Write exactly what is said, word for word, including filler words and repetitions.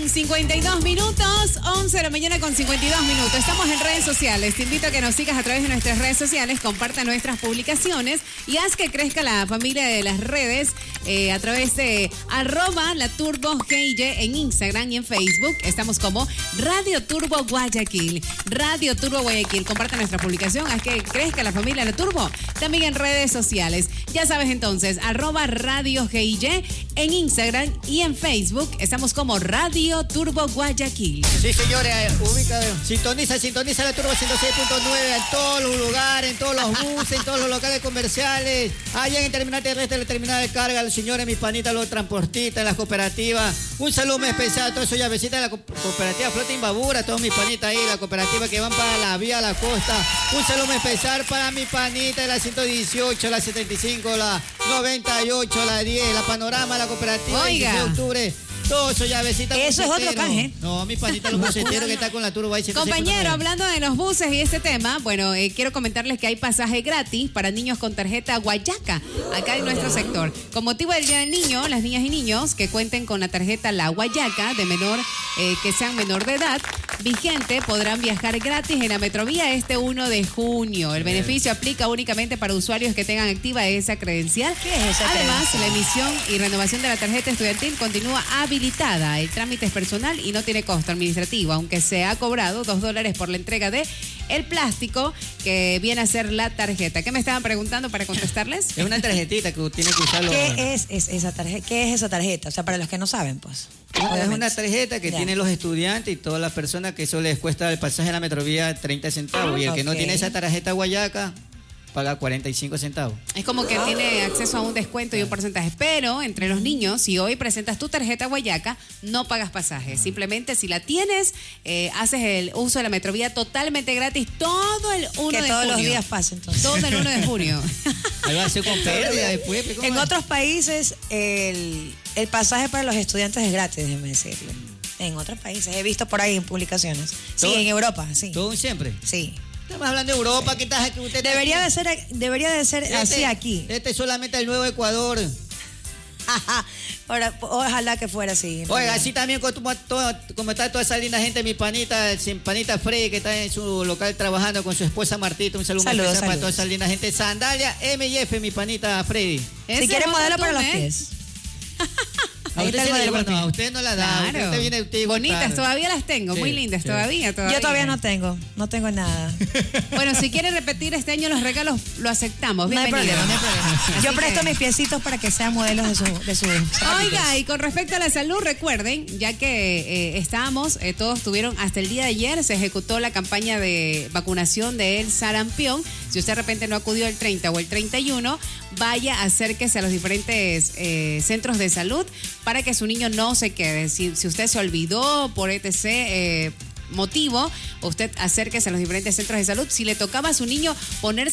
con cincuenta y dos minutos, once de la mañana con cincuenta y dos minutos. Estamos en redes sociales. Te invito a que nos sigas a través de nuestras redes sociales, comparta nuestras publicaciones y haz que crezca la familia de las redes eh, a través de arroba la Turbo G I Y en Instagram y en Facebook. Estamos como Radio Turbo Guayaquil. Radio Turbo Guayaquil. Comparta nuestra publicación, haz que crezca la familia de la Turbo. También en redes sociales. Ya sabes entonces, arroba Radio G I Y en Instagram y en Facebook. Estamos como Radio Turbo Guayaquil. Sí, señores, ubica, sintoniza, sintoniza la Turbo ciento seis punto nueve en todos los lugares, en todos los buses, en todos los locales comerciales, allá en el terminal terrestre, en el terminal de carga, los señores, mis panitas, los transportistas, las cooperativas. Un saludo muy especial a todos esos llavecitas de la co cooperativa Flota Imbabura, todos mis panitas ahí, la cooperativa que van para la vía, la costa. Un saludo muy especial para mi panita de la ciento dieciocho, la setenta y cinco, la noventa y ocho, la diez, la Panorama, la cooperativa, Oiga. dieciséis de octubre. Todo eso llavecita. Eso es otro canje. No, mi panita, los buceteros que está con la Turbo. Compañero, hablando de los buses y este tema, bueno, eh, quiero comentarles que hay pasaje gratis para niños con tarjeta Guayaca acá en nuestro sector. Con motivo del Día del Niño, las niñas y niños que cuenten con la tarjeta La Guayaca de menor, eh, que sean menor de edad, vigente, podrán viajar gratis en la Metrovía este primero de junio. El beneficio aplica únicamente para usuarios que tengan activa esa credencial. ¿Qué es esa Además, credencial? la emisión y renovación de la tarjeta estudiantil continúa habilitada. El trámite es personal y no tiene costo administrativo, aunque se ha cobrado dos dólares por la entrega de el plástico que viene a ser la tarjeta. ¿Qué me estaban preguntando para contestarles? Es una tarjetita que tiene que usarlo. ¿Qué es, es esa tarjeta? ¿Qué es esa tarjeta? O sea, para los que no saben, pues. Es Obviamente. una tarjeta que Ya. tienen los estudiantes y todas las personas que eso les cuesta el pasaje a la Metrovía treinta centavos. Y el que no Ok. tiene esa tarjeta Guayaca paga cuarenta y cinco centavos. Es como que tiene acceso a un descuento y un porcentaje. Pero entre los niños, si hoy presentas tu tarjeta Guayaca, no pagas pasaje. Simplemente si la tienes, eh, haces el uso de la Metrovía totalmente gratis todo el uno Que de todos junio. los días pase, entonces. Todo el uno de junio. Ahí va a ser con pérdida después. ¿cómo En va? otros países, el, el pasaje para los estudiantes es gratis, déjeme decirle. En otros países, he visto por ahí en publicaciones. Sí, Todo- en Europa, sí. Todo un siempre. Sí. Estamos hablando de Europa, ¿qué tal? Que usted Debería de ser, debería de ser así aquí. Este es solamente el nuevo Ecuador. Ahora, ojalá que fuera así. Oiga, así también como, todo- como está toda esa linda gente, mi panita, sin panita Freddy, que está en su local trabajando con su esposa Martita. Un saludo muy Saludos, especial para saludos. toda esa linda gente. Sandalia M y F, mi panita Freddy. Ese Si quieren es modelo otro para los mes. pies. A Ahí usted, está el sí le modelo digo, para no, a pies. usted no la da. Claro. Usted viene, usted igual Bonitas, tarde. todavía las tengo, Sí, muy lindas, sí. todavía, todavía. Yo todavía no tengo, no tengo nada. Bueno, si quiere repetir este año los regalos, lo aceptamos. No hay Bienvenido. problema, no hay problema. Así Yo presto que- mis piecitos para que sean modelos de su, de su Oiga, y con respecto a la salud, recuerden, ya que eh, estábamos, eh, todos tuvieron, hasta el día de ayer se ejecutó la campaña de vacunación del sarampión. Si usted de repente no acudió el treinta o el treinta y uno, vaya, acérquese a los diferentes eh, centros de salud para que su niño no se quede. Si, si usted se olvidó por etcétera eh, motivo, usted acérquese a los diferentes centros de salud. Si le tocaba a su niño ponerse